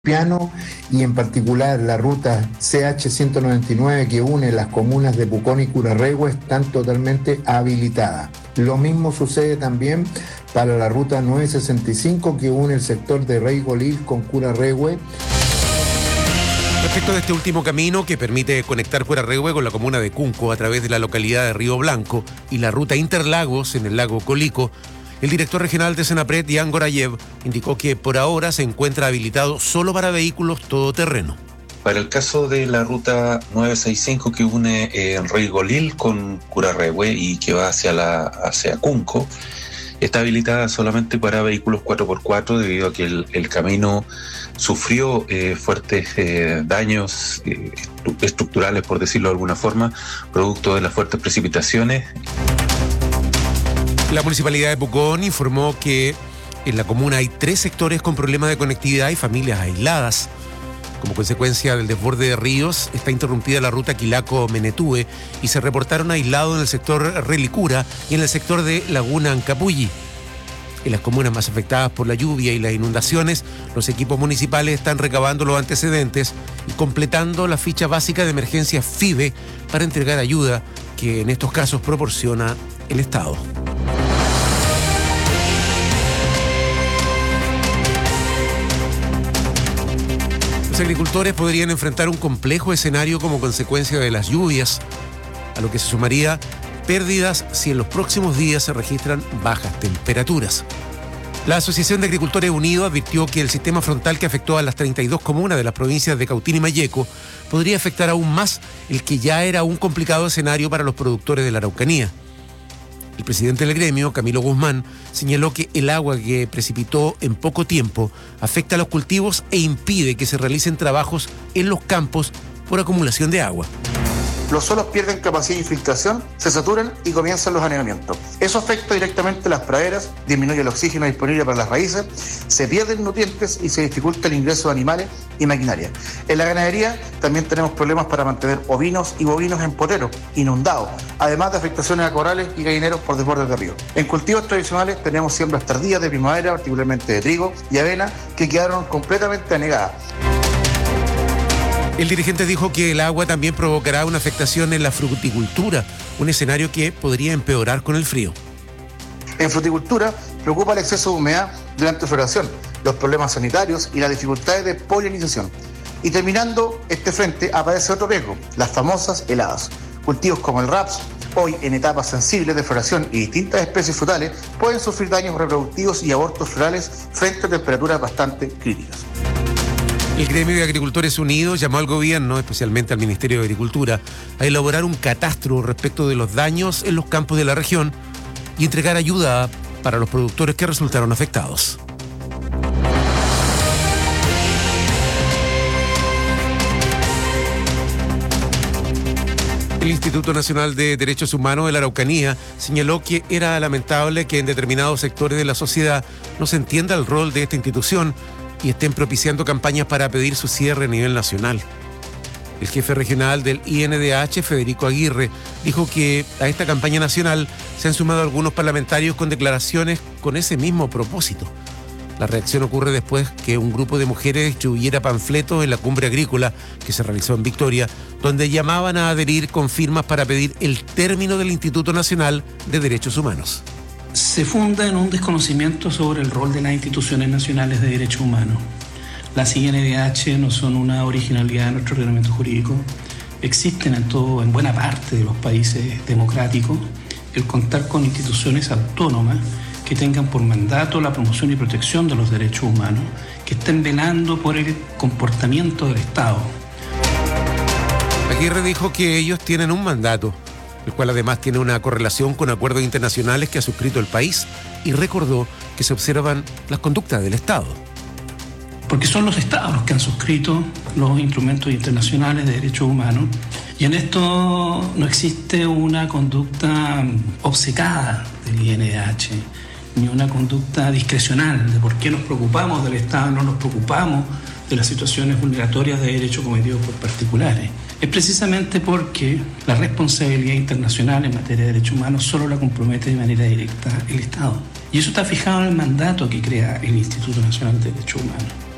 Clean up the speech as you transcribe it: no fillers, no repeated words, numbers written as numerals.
Piano y en particular la ruta CH-199 que une las comunas de Pucón y Curarrehue están totalmente habilitadas. Lo mismo sucede también para la ruta 965 que une el sector de Rey-Golil con Curarrehue. Respecto de este último camino que permite conectar Curarrehue con la comuna de Cunco a través de la localidad de Río Blanco y la ruta Interlagos en el lago Colico, el director regional de Senapred, Ian Gorayev, indicó que por ahora se encuentra habilitado solo para vehículos todoterreno. Para el caso de la ruta 965 que une Rey-Golil con Curarrehue y que va hacia Cunco, está habilitada solamente para vehículos 4x4 debido a que el camino sufrió fuertes daños estructurales, por decirlo de alguna forma, producto de las fuertes precipitaciones. La Municipalidad de Pucón informó que en la comuna hay 3 sectores con problemas de conectividad y familias aisladas. Como consecuencia del desborde de ríos, está interrumpida la ruta Quilaco-Menetúe y se reportaron aislados en el sector Relicura y en el sector de Laguna Ancapulli. En las comunas más afectadas por la lluvia y las inundaciones, los equipos municipales están recabando los antecedentes y completando la ficha básica de emergencia FIBE para entregar ayuda que en estos casos proporciona el Estado. Los agricultores podrían enfrentar un complejo escenario como consecuencia de las lluvias, a lo que se sumaría pérdidas si en los próximos días se registran bajas temperaturas. La Asociación de Agricultores Unidos advirtió que el sistema frontal que afectó a las 32 comunas de las provincias de Cautín y Malleco podría afectar aún más el que ya era un complicado escenario para los productores de la Araucanía. El presidente del gremio, Camilo Guzmán, señaló que el agua que precipitó en poco tiempo afecta a los cultivos e impide que se realicen trabajos en los campos por acumulación de agua. Los suelos pierden capacidad de infiltración, se saturan y comienzan los anegamientos. Eso afecta directamente a las praderas, disminuye el oxígeno disponible para las raíces, se pierden nutrientes y se dificulta el ingreso de animales y maquinaria. En la ganadería también tenemos problemas para mantener ovinos y bovinos en poteros, inundados, además de afectaciones a corrales y gallineros por desbordes de río. En cultivos tradicionales tenemos siembras tardías de primavera, particularmente de trigo y avena, que quedaron completamente anegadas. El dirigente dijo que el agua también provocará una afectación en la fruticultura, un escenario que podría empeorar con el frío. En fruticultura preocupa el exceso de humedad durante floración, los problemas sanitarios y las dificultades de polinización. Y terminando este frente aparece otro riesgo, las famosas heladas. Cultivos como el raps, hoy en etapas sensibles de floración y distintas especies frutales, pueden sufrir daños reproductivos y abortos florales frente a temperaturas bastante críticas. El gremio de Agricultores Unidos llamó al gobierno, especialmente al Ministerio de Agricultura, a elaborar un catastro respecto de los daños en los campos de la región y entregar ayuda para los productores que resultaron afectados. El Instituto Nacional de Derechos Humanos de la Araucanía señaló que era lamentable que en determinados sectores de la sociedad no se entienda el rol de esta institución y estén propiciando campañas para pedir su cierre a nivel nacional. El jefe regional del INDH, Federico Aguirre, dijo que a esta campaña nacional se han sumado algunos parlamentarios con declaraciones con ese mismo propósito. La reacción ocurre después que un grupo de mujeres distribuyera panfletos en la cumbre agrícola que se realizó en Victoria, donde llamaban a adherir con firmas para pedir el término del Instituto Nacional de Derechos Humanos. Se funda en un desconocimiento sobre el rol de las instituciones nacionales de derechos humanos. Las INDH no son una originalidad de nuestro ordenamiento jurídico. Existen en buena parte de los países democráticos el contar con instituciones autónomas que tengan por mandato la promoción y protección de los derechos humanos, que estén velando por el comportamiento del Estado. Aguirre dijo que ellos tienen un mandato, el cual además tiene una correlación con acuerdos internacionales que ha suscrito el país, y recordó que se observan las conductas del Estado. Porque son los Estados los que han suscrito los instrumentos internacionales de derechos humanos, y en esto no existe una conducta obcecada del INDH, ni una conducta discrecional de por qué nos preocupamos del Estado, no nos preocupamos de las situaciones vulneratorias de derechos cometidos por particulares. Es precisamente porque la responsabilidad internacional en materia de derechos humanos solo la compromete de manera directa el Estado. Y eso está fijado en el mandato que crea el Instituto Nacional de Derechos Humanos.